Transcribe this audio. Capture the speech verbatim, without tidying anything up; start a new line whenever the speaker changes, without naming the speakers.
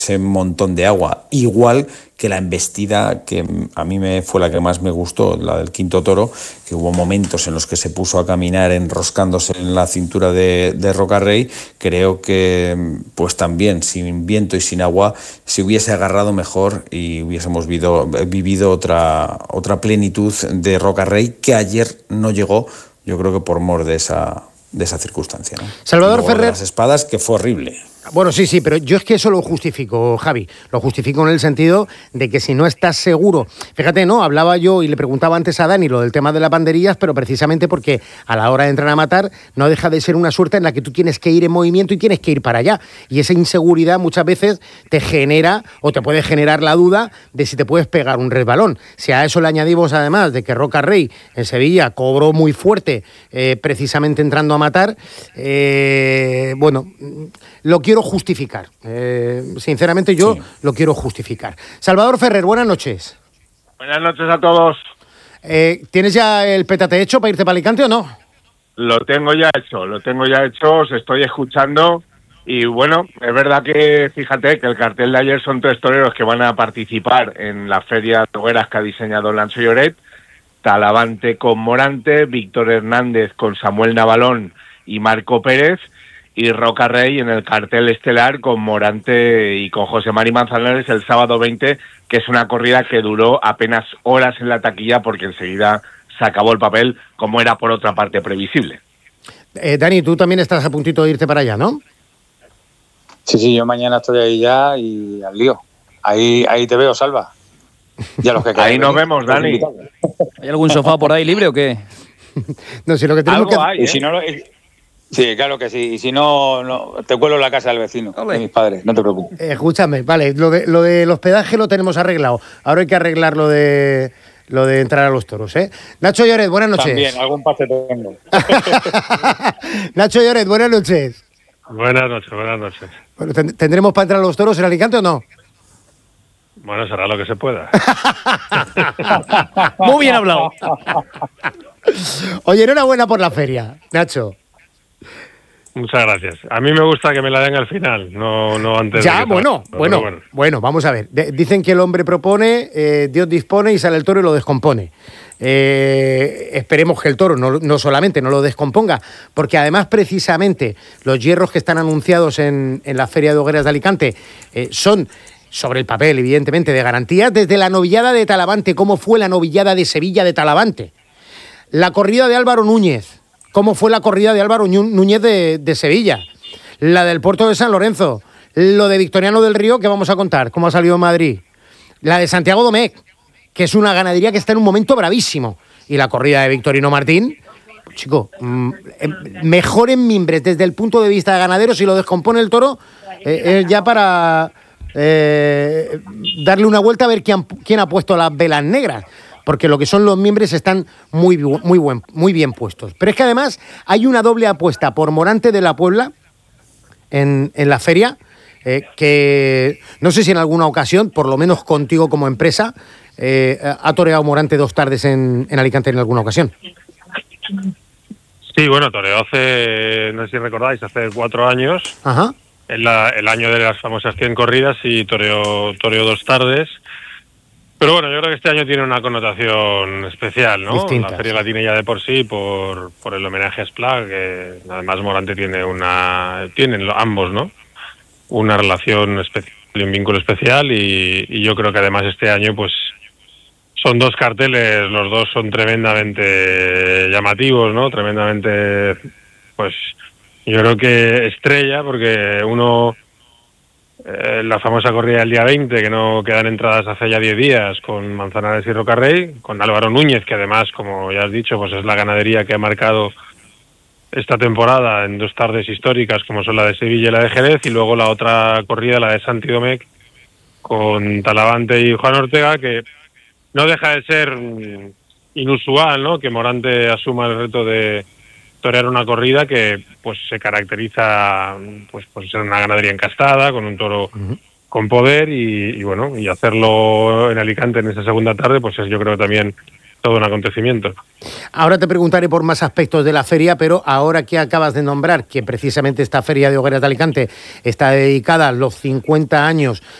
ese montón de agua, igual que la embestida que a mí me fue la que más me gustó, la del quinto toro, que hubo momentos en los que se puso a caminar enroscándose en la cintura de, de Rocarrey. Creo que pues también sin viento y sin agua se hubiese agarrado mejor y hubiésemos vivido, vivido otra, otra plenitud de Rocarrey que ayer no llegó, yo creo que por mor de esa, de esa circunstancia, ¿no?
Salvador Ferrer.
Las espadas, que fue horrible.
Bueno, sí, sí, pero yo es que eso lo justifico, Javi. Lo justifico en el sentido de que si no estás seguro... Fíjate, ¿no? Hablaba yo y le preguntaba antes a Dani lo del tema de las banderillas, pero precisamente porque a la hora de entrar a matar no deja de ser una suerte en la que tú tienes que ir en movimiento y tienes que ir para allá. Y esa inseguridad muchas veces te genera o te puede generar la duda de si te puedes pegar un resbalón. Si a eso le añadimos además de que Rocarrey en Sevilla cobró muy fuerte eh, precisamente entrando a matar, eh, bueno, lo quiero quiero justificar. Eh, sinceramente yo sí. lo quiero justificar. Salvador Ferrer, buenas noches.
Buenas noches a todos.
Eh, ¿Tienes ya el pétate hecho para irte para Alicante o no?
Lo tengo ya hecho, lo tengo ya hecho, os estoy escuchando y bueno, es verdad que fíjate que el cartel de ayer son tres toreros que van a participar en la feria de hogueras que ha diseñado Lancho Lloret, Talavante con Morante, Víctor Hernández con Samuel Navalón y Marco Pérez, y Rocarrey en el cartel estelar con Morante y con José Mari Manzanares el sábado veinte, que es una corrida que duró apenas horas en la taquilla porque enseguida se acabó el papel, como era por otra parte previsible.
Eh, Dani, tú también estás a puntito de irte para allá, ¿no?
Sí, sí, yo mañana estoy ahí ya y al lío. Ahí, ahí te veo, Salva.
Ya los que ahí nos vemos, Dani.
¿Hay algún sofá por ahí libre o qué?
No, si lo que tenemos
Algo
que...
hay, ¿eh? Y si no lo... Sí, claro que sí. Y si no, no te cuelo en la casa del vecino, de mis padres, no te preocupes.
Eh, escúchame, vale, lo, de, lo del hospedaje lo tenemos arreglado. Ahora hay que arreglar lo de lo de entrar a los toros, ¿eh? Nacho Lloret, buenas noches.
También, algún pase tengo.
Nacho Lloret, buenas noches.
Buenas noches, buenas noches.
Bueno, ¿tendremos para entrar a los toros en Alicante o no?
Bueno, será lo que se pueda.
Muy bien hablado. Oye, enhorabuena por la feria, Nacho.
Muchas gracias. A mí me gusta que me la den al final, no, no antes.
Ya,
de que
bueno,
salga.
bueno,
bueno,
bueno, vamos a ver. De, dicen que el hombre propone, eh, Dios dispone y sale el toro y lo descompone. Eh, esperemos que el toro no, no solamente no lo descomponga, porque además precisamente los hierros que están anunciados en, en la Feria de Hogueras de Alicante eh, son, sobre el papel, evidentemente, de garantía, desde la novillada de Talavante. ¿Cómo fue la novillada de Sevilla de Talavante? La corrida de Álvaro Núñez. ¿Cómo fue la corrida de Álvaro Núñez de, de Sevilla? La del Puerto de San Lorenzo. Lo de Victoriano del Río, que vamos a contar, cómo ha salido en Madrid. La de Santiago Domecq, que es una ganadería que está en un momento bravísimo. Y la corrida de Victorino Martín, pues, chico, mmm, mejor en mimbres desde el punto de vista de ganadero. Si lo descompone el toro, eh, es ya para eh, darle una vuelta a ver quién, quién ha puesto las velas negras. Porque lo que son los miembros están muy, muy, buen, muy bien puestos. Pero es que además hay una doble apuesta por Morante de la Puebla en, en la feria, eh, que no sé si en alguna ocasión, por lo menos contigo como empresa, eh, ha toreado Morante dos tardes en, en Alicante en alguna ocasión.
Sí, bueno, toreó hace, no sé si recordáis, hace cuatro años.
Ajá.
En la, el año de las famosas cien corridas y toreó, toreó dos tardes. Pero bueno, yo creo que este año tiene una connotación especial, ¿no?
Distintas.
La feria la tiene ya de por sí por, por el homenaje a Esplá, que además Morante tiene una... Tienen ambos, ¿no? Una relación especial y un vínculo especial y, y yo creo que además este año pues son dos carteles, los dos son tremendamente llamativos, ¿no? Tremendamente, pues yo creo que estrella, porque uno... Eh, la famosa corrida del día veinte, que no quedan entradas hace ya diez días, con Manzanares y Rocarrey, con Álvaro Núñez, que además, como ya has dicho, pues es la ganadería que ha marcado esta temporada en dos tardes históricas, como son la de Sevilla y la de Jerez, y luego la otra corrida, la de Santi Domecq, con Talavante y Juan Ortega, que no deja de ser inusual, ¿no?, que Morante asuma el reto de torear una corrida que pues se caracteriza pues por ser una ganadería encastada, con un toro uh-huh. con poder y, y bueno, y hacerlo en Alicante en esa segunda tarde, pues es yo creo también todo un acontecimiento.
Ahora te preguntaré por más aspectos de la feria, pero ahora que acabas de nombrar que precisamente esta feria de hogueras de Alicante está dedicada a los cincuenta años